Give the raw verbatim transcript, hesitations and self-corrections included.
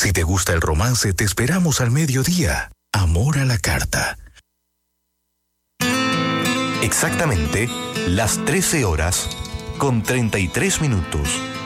Si te gusta el romance, te esperamos al mediodía. Amor a la carta. Exactamente las trece horas con treinta y tres minutos.